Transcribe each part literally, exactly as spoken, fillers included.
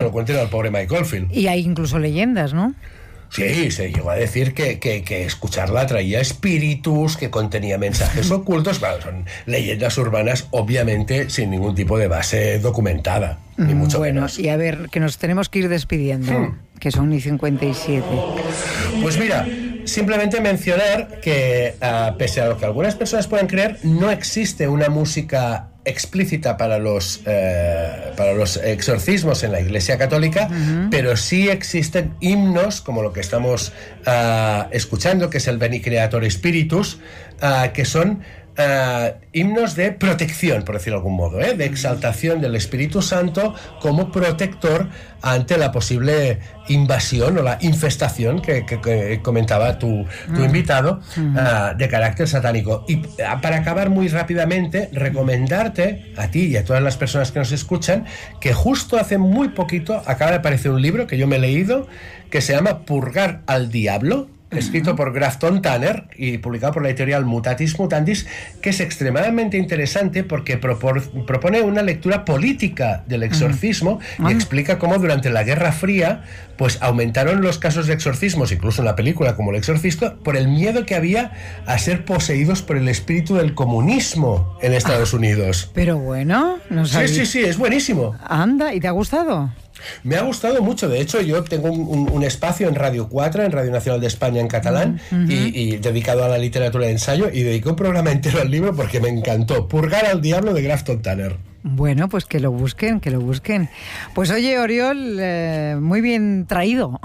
lo cuenten al pobre Mike Oldfield. Y hay incluso leyendas, ¿no? Sí, se llegó a decir que, que, que escucharla traía espíritus, que contenía mensajes ocultos. Bueno, son leyendas urbanas, obviamente, sin ningún tipo de base documentada, ni mucho bueno, menos. Y a ver, que nos tenemos que ir despidiendo, hmm. que son y cincuenta y siete. Pues mira, simplemente mencionar que, uh, pese a lo que algunas personas puedan creer, no existe una música explícita para los eh, para los exorcismos en la Iglesia Católica, uh-huh. pero sí existen himnos como lo que estamos uh, escuchando, que es el Veni Creator Spiritus, uh, que son Uh, himnos de protección, por decirlo de algún modo, ¿eh? de exaltación del Espíritu Santo como protector ante la posible invasión o la infestación que, que, que comentaba tu, tu mm. invitado, uh, de carácter satánico. Y uh, para acabar muy rápidamente, recomendarte a ti y a todas las personas que nos escuchan que justo hace muy poquito acaba de aparecer un libro que yo me he leído que se llama Purgar al Diablo, escrito por Grafton Tanner y publicado por la editorial Mutatis Mutandis, que es extremadamente interesante porque propor- propone una lectura política del exorcismo uh-huh. y explica cómo durante la Guerra Fría pues aumentaron los casos de exorcismos, incluso en la película como El Exorcista, por el miedo que había a ser poseídos por el espíritu del comunismo en Estados ah, Unidos. Pero bueno, no sabía. Sí, sí, sí, es buenísimo. Anda, ¿y te ha gustado? Me ha gustado mucho. De hecho, yo tengo un, un, un espacio en Radio cuatro, en Radio Nacional de España, en catalán, uh-huh. y, y dedicado a la literatura de ensayo, y dediqué un programa entero al libro porque me encantó. Purgar al Diablo, de Grafton Tanner. Bueno, pues que lo busquen, que lo busquen. Pues oye, Oriol, eh, muy bien traído.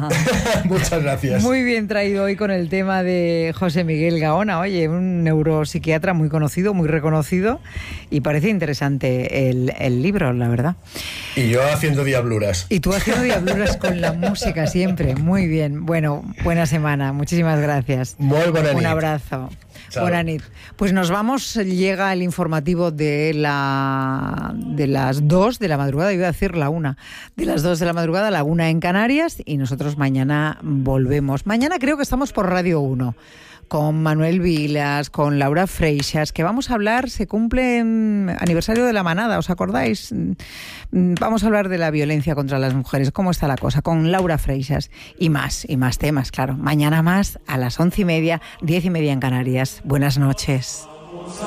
Muchas gracias. Muy bien traído hoy con el tema de José Miguel Gaona, oye, un neuropsiquiatra muy conocido, muy reconocido, y parece interesante el, el libro, la verdad. Y yo haciendo diabluras. Y tú haciendo diabluras con la música siempre, muy bien. Bueno, buena semana, muchísimas gracias. Muy buena Un nit. abrazo. Chao. Buena nit. Pues nos vamos, llega el informativo de la de las dos de la madrugada, iba a decir la una, de las dos de la madrugada, la una en Canarias, y nosotros mañana volvemos. Mañana creo que estamos por Radio uno, con Manuel Vilas, con Laura Freixas, que vamos a hablar, se cumple aniversario de la manada, ¿os acordáis? Vamos a hablar de la violencia contra las mujeres, cómo está la cosa, con Laura Freixas, y más, y más temas, claro. Mañana más, a las once y media, diez y media en Canarias. Buenas noches.